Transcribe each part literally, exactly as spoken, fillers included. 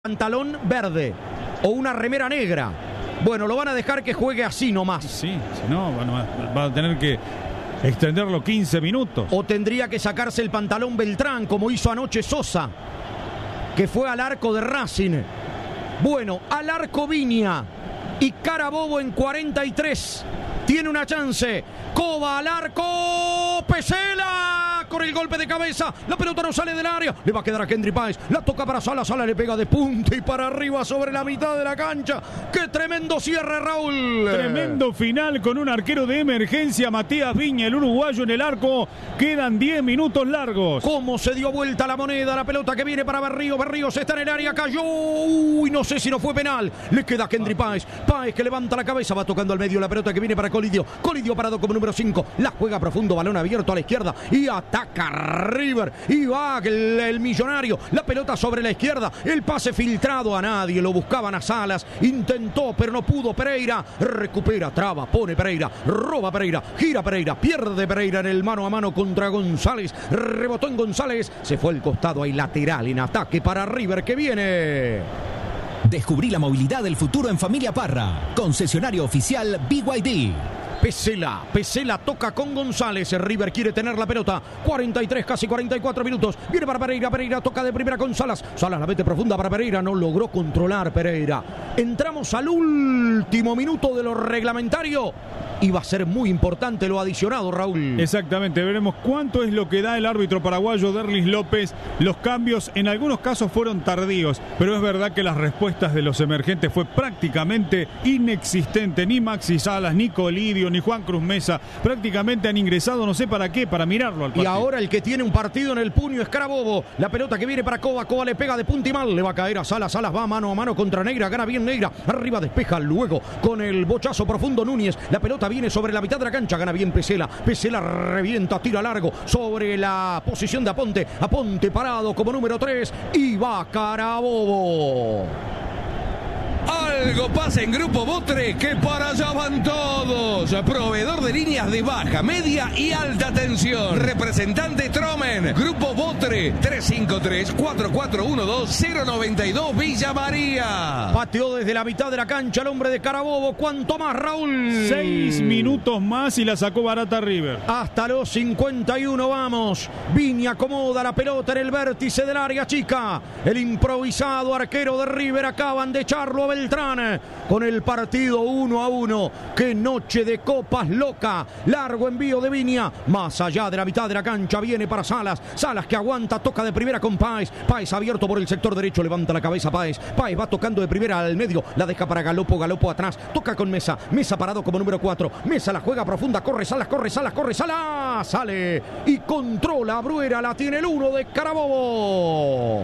pantalón verde o una remera negra. Bueno, lo van a dejar que juegue así nomás. Sí, si no, bueno, va a tener que extenderlo quince minutos. O tendría que sacarse el pantalón Beltrán, como hizo anoche Sosa, que fue al arco de Racing. Bueno, al arco Viña. Y Carabobo en cuarenta y tres. Tiene una chance. Cova al arco. Pesela. Con el golpe de cabeza. La pelota no sale del área. Le va a quedar a Kendry Páez. La toca para Sala. Sala le pega de punta y para arriba sobre la mitad de la cancha. ¡Qué tremendo cierre, Raúl! Tremendo final con un arquero de emergencia. Matías Viña, el uruguayo en el arco. Quedan diez minutos largos. ¿Cómo se dio vuelta la moneda? La pelota que viene para Berríos. Berríos está en el área. Cayó. Uy, no sé si no fue penal. Le queda a Kendry Páez. Páez que levanta la cabeza. Va tocando al medio la pelota que viene para Colidio. Colidio parado como número cinco. La juega profundo. Balón abierto a la izquierda. Y ataca River. Y va el, el millonario. La pelota sobre la izquierda. El pase filtrado a nadie. Lo buscaban a Salas. Intentó, pero no pudo. Pereira recupera, traba, pone Pereira. Roba Pereira. Gira Pereira. Pierde Pereira en el mano a mano contra González. Rebotó en González. Se fue al costado. Hay lateral en ataque para River que viene. Descubrí la movilidad del futuro en Familia Parra. Concesionario oficial B Y D. Pesela, Pesela toca con González. River quiere tener la pelota. cuarenta y tres, casi cuarenta y cuatro minutos. Viene para Pereira, Pereira toca de primera con Salas. Salas la mete profunda para Pereira. No logró controlar Pereira. Entramos al último minuto de lo reglamentario. Y va a ser muy importante lo adicionado, Raúl. Exactamente, veremos cuánto es lo que da el árbitro paraguayo Derlis López. Los cambios en algunos casos fueron tardíos, pero es verdad que las respuestas de los emergentes fue prácticamente inexistente. Ni Maxi Salas, ni Colidio, ni Juan Cruz Mesa prácticamente han ingresado, no sé para qué, para mirarlo al partido. Y ahora el que tiene un partido en el puño es Carabobo. La pelota que viene para Cova, Cova le pega de punta y mal, le va a caer a Salas, Salas va mano a mano contra Negra, gana bien Negra, arriba despeja luego con el bochazo profundo Núñez, la pelota viene sobre la mitad de la cancha, gana bien Pesela, Pesela revienta, tira largo sobre la posición de Aponte, Aponte parado como número tres y va Carabobo. Algo pasa en Grupo Botre, que para allá van todos. Proveedor de líneas de baja, media y alta tensión. Representante Tromen. Grupo Botre, tres cinco tres, cuatro cuatro uno dos, cero nueve dos Villa María. Pateó desde la mitad de la cancha el hombre de Carabobo. ¿Cuánto más, Raúl? Seis minutos más y la sacó barata River. Hasta los cincuenta y uno vamos. Viña acomoda la pelota en el vértice del área chica. El improvisado arquero de River acaban de echarlo a Beltrán con el partido uno a uno. Qué noche de copas loca. Largo envío de Viña. Más allá de la mitad de la cancha viene para Salas. Salas que aguanta, toca de primera con Páez. Páez abierto por el sector derecho. Levanta la cabeza Páez. Páez va tocando de primera al medio. La deja para Galopo. Galopo atrás. Toca con Mesa. Mesa parado como número cuatro. Mesa la juega profunda. Corre Salas, corre Salas, corre Salas. Sale y controla a Bruera. La tiene el uno de Carabobo.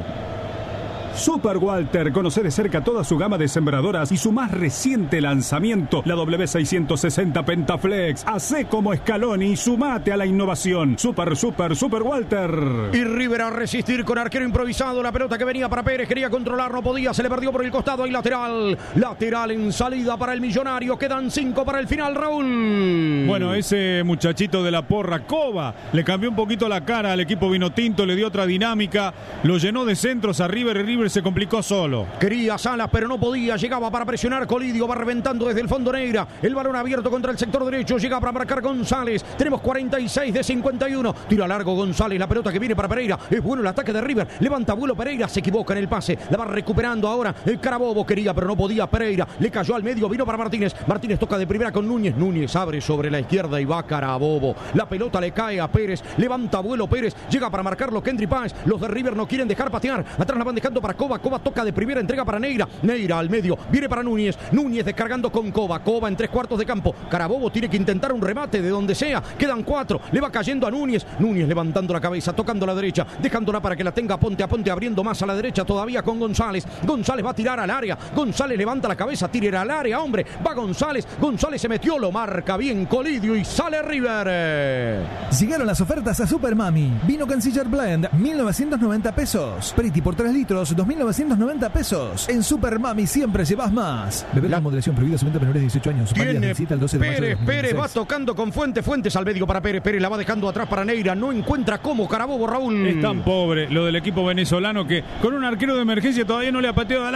Super Walter, conoce de cerca toda su gama de sembradoras y su más reciente lanzamiento, la W seiscientos sesenta Pentaflex. Hacé como Scaloni y sumate a la innovación. Super, super, Super Walter. Y River a resistir con arquero improvisado. La pelota que venía para Pérez, quería controlar, no podía, se le perdió por el costado. Hay lateral, lateral en salida para el millonario. Quedan cinco para el final, Raúl. Bueno, ese muchachito de la porra, Cova, le cambió un poquito la cara al equipo vinotinto, le dio otra dinámica, lo llenó de centros a River y River se complicó solo. Quería Salas, pero no podía. Llegaba para presionar Colidio. Va reventando desde el fondo Negra. El balón abierto contra el sector derecho. Llega para marcar González. Tenemos cuarenta y seis de cincuenta y uno. Tira largo González. La pelota que viene para Pereira. Es bueno el ataque de River. Levanta vuelo Pereira. Se equivoca en el pase. La va recuperando ahora el Carabobo. Quería, pero no podía. Pereira le cayó al medio. Vino para Martínez. Martínez toca de primera con Núñez. Núñez abre sobre la izquierda y va Carabobo. La pelota le cae a Pérez. Levanta vuelo Pérez. Llega para marcarlo Kendry Páez. Los de River no quieren dejar patear. Atrás la van dejando para Cova. Cova toca de primera, entrega para Neira. Neira al medio, viene para Núñez. Núñez descargando con Cova. Cova en tres cuartos de campo. Carabobo tiene que intentar un remate de donde sea. Quedan cuatro. Le va cayendo a Núñez. Núñez levantando la cabeza, tocando a la derecha, dejándola para que la tenga Aponte. Aponte abriendo más a la derecha todavía con González. González va a tirar al área. González levanta la cabeza, tira al área, hombre. Va González. González se metió, lo marca bien Colidio y sale River. Llegaron las ofertas a Super Mami. Vino Canciller Blend, mil novecientos noventa pesos. Pretty por tres litros, dos mil novecientos noventa pesos. En Super Mami siempre llevas más. Beber con moderación, prohibido, solamente menores de dieciocho años. Tiene Visita el doce de mayo de Pérez, dos mil dieciséis. Pérez va tocando con Fuentes, Fuentes al medio para Pérez, Pérez la va dejando atrás para Neira, no encuentra cómo Carabobo, Raúl. Es tan pobre lo del equipo venezolano que con un arquero de emergencia todavía no le ha pateado